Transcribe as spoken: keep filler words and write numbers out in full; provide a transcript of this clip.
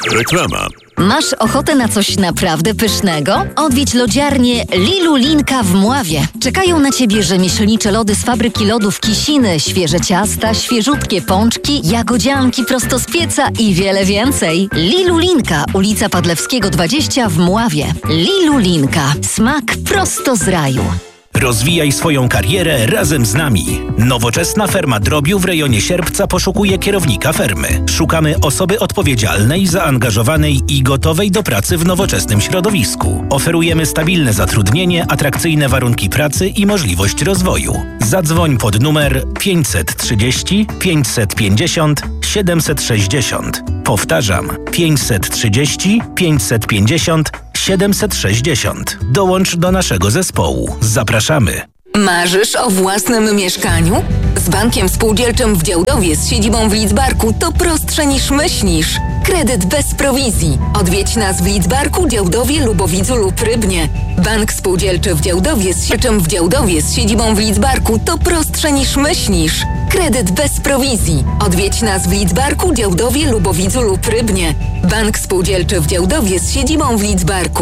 Reklama. Masz ochotę na coś naprawdę pysznego? Odwiedź lodziarnię Lilu Linka w Mławie. Czekają na Ciebie rzemieślnicze lody z fabryki lodów Kisiny, świeże ciasta, świeżutkie pączki, jagodzianki prosto z pieca i wiele więcej. Lilu Linka, ulica Padlewskiego dwadzieścia w Mławie. Lilu Linka. Smak prosto z raju. Rozwijaj swoją karierę razem z nami. Nowoczesna ferma drobiu w rejonie Sierpca poszukuje kierownika fermy. Szukamy osoby odpowiedzialnej, zaangażowanej i gotowej do pracy w nowoczesnym środowisku. Oferujemy stabilne zatrudnienie, atrakcyjne warunki pracy i możliwość rozwoju. Zadzwoń pod numer pięćset trzydzieści pięćset pięćdziesiąt siedemset sześćdziesiąt. Powtarzam, pięćset trzydzieści pięćset pięćdziesiąt siedemset sześćdziesiąt. Dołącz do naszego zespołu. Zapraszamy. Marzysz o własnym mieszkaniu? Z Bankiem Spółdzielczym w Działdowie z siedzibą w Lidzbarku to prostsze niż myślisz. Kredyt bez prowizji. Odwiedź nas w Lidzbarku, Działdowie, Lubowidzu lub Rybnie. Bank Spółdzielczy w Działdowie z siedzibą w Działdowie z siedzibą w Lidzbarku to prostsze niż myślisz. Kredyt bez prowizji. Odwiedź nas w Lidzbarku, Działdowie, Lubowidzu lub Rybnie. Bank Spółdzielczy w Działdowie z siedzibą w Lidzbarku.